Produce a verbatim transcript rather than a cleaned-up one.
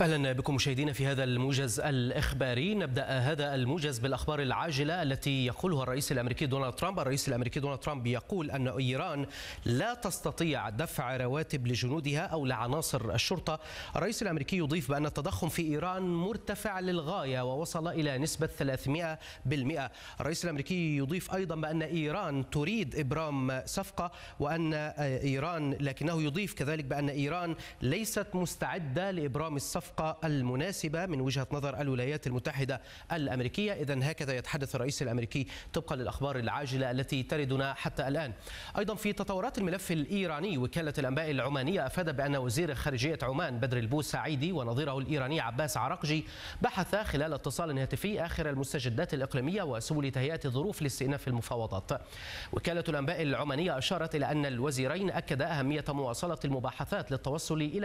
أهلا بكم مشاهدينا في هذا الموجز الإخباري. نبدأ هذا الموجز بالأخبار العاجلة التي يقولها الرئيس الأمريكي دونالد ترامب. الرئيس الأمريكي دونالد ترامب يقول أن إيران لا تستطيع دفع رواتب لجنودها أو لعناصر الشرطة. الرئيس الأمريكي يضيف بأن التضخم في إيران مرتفع للغاية ووصل إلى نسبة ثلاثمئة بالمئة. الرئيس الأمريكي يضيف أيضا بأن إيران تريد إبرام صفقة وأن إيران لكنه يضيف كذلك بأن إيران ليست مستعدة لإبرام الصفقة المناسبة من وجهة نظر الولايات المتحدة الأمريكية. إذن هكذا يتحدث الرئيس الأمريكي طبقا للأخبار العاجلة التي تردنا حتى الآن. أيضا في تطورات الملف الإيراني، وكالة الأنباء العمانية أفاد بأن وزير خارجية عمان بدر البوسعيدي ونظيره الإيراني عباس عراقجي بحث خلال اتصال هاتفي آخر المستجدات الإقليمية وسبل تهيئة الظروف لاستئناف المفاوضات. وكالة الأنباء العمانية أشارت إلى أن الوزيرين أكدا أهمية مواصلة المباحثات للتوصل إلى